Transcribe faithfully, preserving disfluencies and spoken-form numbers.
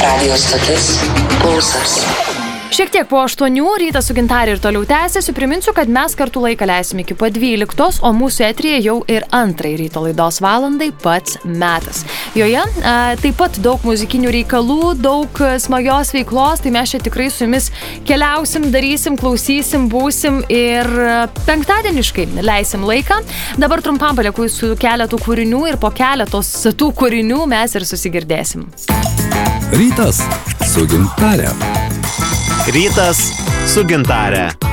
Radio stotis Pulsas. Šiek tiek po aštuonių, rytas su Gintarė ir toliau tęsiasi. Priminsiu, kad mes kartu laiką leisim iki po dvyliktos, o mūsų eteryje jau ir antrai ryto laidos valandai pats metas. Joje a, taip pat daug muzikinių reikalų, daug smagios veiklos, tai mes čia tikrai su jumis keliausim, darysim, klausysim, būsim ir penktadieniškai leisim laiką. Dabar trumpam palieku su keletų kūrinių ir po keletos tų kūrinių mes ir susigirdėsim. Rytas su Gintarė. Rytas su Gintarė.